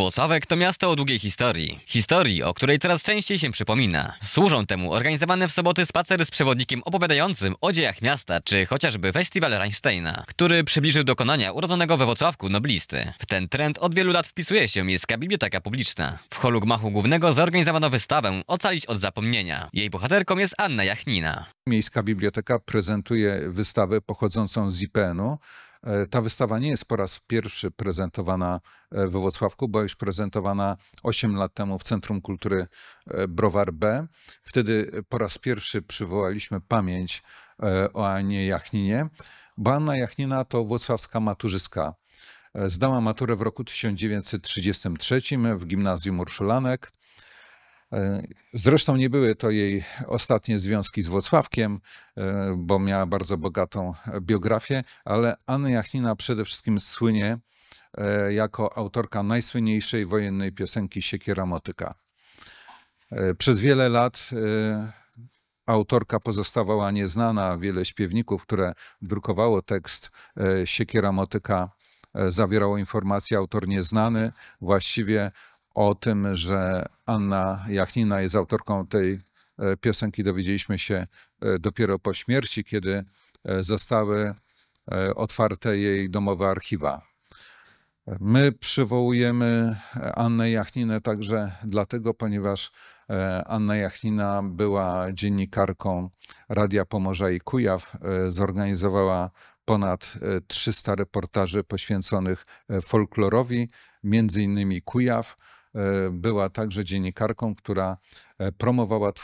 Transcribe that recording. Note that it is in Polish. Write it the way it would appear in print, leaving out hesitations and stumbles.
Włocławek to miasto o długiej historii. Historii, o której coraz częściej się przypomina. Służą temu organizowane w soboty spacery z przewodnikiem opowiadającym o dziejach miasta, czy chociażby festiwal Rammsteina, który przybliżył dokonania urodzonego we Włocławku noblisty. W ten trend od wielu lat wpisuje się Miejska Biblioteka Publiczna. W holu gmachu głównego zorganizowano wystawę Ocalić od zapomnienia. Jej bohaterką jest Anna Jachnina. Miejska Biblioteka prezentuje wystawę pochodzącą z IPN-u. Ta wystawa nie jest po raz pierwszy prezentowana we Włocławku, bo już prezentowana 8 lat temu w Centrum Kultury Browar B. Wtedy po raz pierwszy przywołaliśmy pamięć o Annie Jachninie, bo Anna Jachnina to włocławska maturzystka. Zdała maturę w roku 1933 w Gimnazjum Urszulanek. Zresztą nie były to jej ostatnie związki z Włocławkiem, bo miała bardzo bogatą biografię, ale Anna Jachnina przede wszystkim słynie jako autorka najsłynniejszej wojennej piosenki Siekiera Motyka. Przez wiele lat autorka pozostawała nieznana. Wiele śpiewników, które drukowało tekst Siekiera Motyka, zawierało informacje autor nieznany. Właściwie o tym, że Anna Jachnina jest autorką tej piosenki, dowiedzieliśmy się dopiero po śmierci, kiedy zostały otwarte jej domowe archiwa. My przywołujemy Annę Jachninę także dlatego, ponieważ Anna Jachnina była dziennikarką Radia Pomorza i Kujaw. Zorganizowała ponad 300 reportaży poświęconych folklorowi, między innymi Kujaw. Była także dziennikarką, która promowała